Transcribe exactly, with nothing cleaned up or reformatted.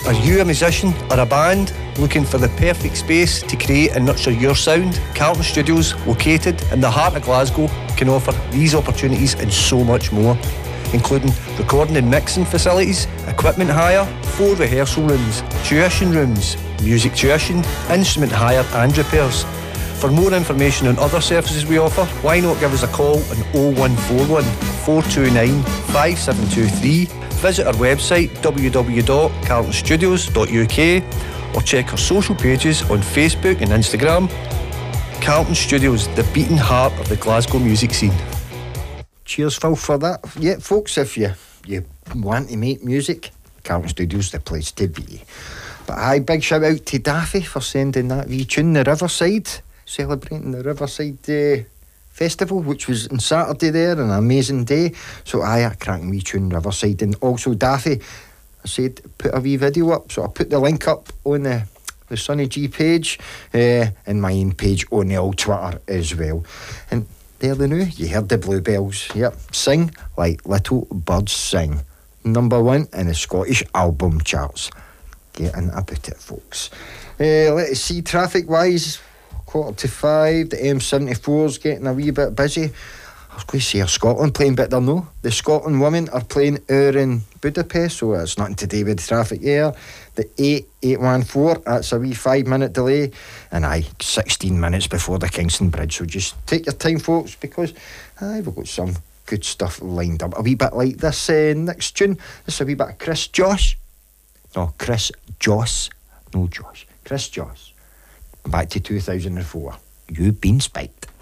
Are you a musician or a band looking for the perfect space to create and nurture your sound? Carlton Studios, located in the heart of Glasgow, can offer these opportunities and so much more, including recording and mixing facilities, equipment hire, four rehearsal rooms, tuition rooms, music tuition, instrument hire and repairs. For more information on other services we offer, why not give us a call on oh one four one, four two nine, five seven two three, visit our website w w w dot carlton studios dot u k or check our social pages on Facebook and Instagram. Carlton Studios, the beating heart of the Glasgow music scene. Cheers, Phil, for that. Yeah, folks, if you, you want to make music, Carlton Studios the place to be. But aye, big shout out to Daffy for sending that wee tune, The Riverside, celebrating the Riverside uh, Festival, which was on Saturday there, an amazing day. So aye, a cracking wee tune, Riverside. And also Daffy, I said put a wee video up, so I put the link up on the, the Sonny G page uh, and my own page on the old Twitter as well. And there they know, you heard the Bluebells. Yep, Sing Like Little Birds Sing, number one in the Scottish album charts. Getting about it, folks. Uh, let's see, traffic-wise, quarter to five, the M seventy-four's getting a wee bit busy. I was going to say, are Scotland playing, but they're no. The Scotland women are playing out in Budapest, so it's nothing to do with the traffic there. The eight eight one four, that's a wee five minute delay, and aye, sixteen minutes before the Kingston Bridge, so just take your time, folks, because aye, we've got some good stuff lined up. A wee bit like this uh, next tune. This is a wee bit of Chris Josh. No, Chris Joss. No, Josh. Chris Joss. Back to two thousand four. You've been spiked.